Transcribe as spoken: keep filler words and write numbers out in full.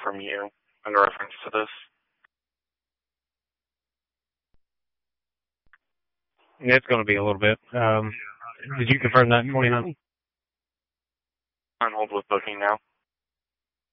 from you in reference to this. Yeah, it's going to be a little bit. Um, did you confirm that, twenty-nine? On hold with booking now.